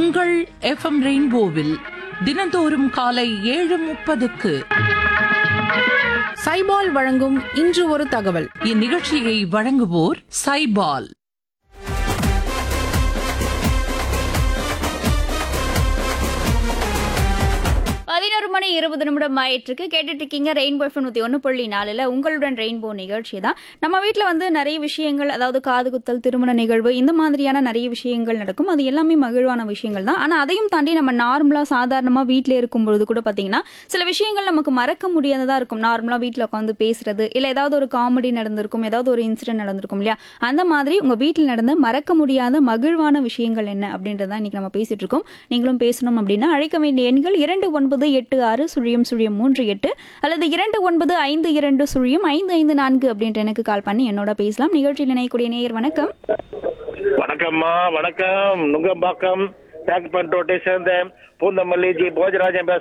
உங்கள் எஃப்எம் ரெயின்போவில் தினந்தோறும் காலை 7:30க்கு சைபால் வழங்கும் இன்று ஒரு தகவல். இந்நிகழ்ச்சியை வழங்குவோர் சைபால். மணி 20 ஆயிட்டிருக்கு. கேட்டுட்டு இருக்கீங்க ரெயின்போ எஃப்எம் 101.4 உங்களுடன் ரெயின்போ நிகழ்ச்சி தான். நம்ம வீட்டில் வந்து நிறைய விஷயங்கள், அதாவது காது குத்தல், திருமண நிகழ்வு, இந்த மாதிரியான நிறைய விஷயங்கள் நடக்கும். அது எல்லாமே மகிழ்வான விஷயங்கள் தான். ஆனால் அதையும் தாண்டி நம்ம நார்மலாக சாதாரணமாக வீட்டில் இருக்கும்பொழுது கூட பார்த்தீங்கன்னா சில விஷயங்கள் நமக்கு மறக்க முடியாததாக இருக்கும். நார்மலாக வீட்டில் உட்காந்து பேசுறது, இல்லை ஏதாவது ஒரு காமெடி நடந்திருக்கும், ஏதாவது ஒரு இன்சிடென்ட் நடந்திருக்கும் இல்லையா? அந்த மாதிரி உங்கள் வீட்டில் நடந்த மறக்க முடியாத மகிழ்வான விஷயங்கள் என்ன அப்படின்றத இன்னைக்கு நம்ம பேசிட்டு இருக்கோம். நீங்களும் பேசணும் அப்படின்னா அழைக்க வேண்டிய எண்கள் 2986 அல்லது 2952 அப்படின்ற எனக்கு கால் பண்ணி என்னோட பேசலாம். நிகழ்ச்சியில் இணையக்கூடிய நேயர் வணக்கம். வணக்கம்மா. வணக்கம். நுங்கம்பாக்கம் டேங்க் பண்ட் ரோட்டை சேர்ந்த பூந்தமல்லி ஜி போஜராஜன் பேசுறேன்.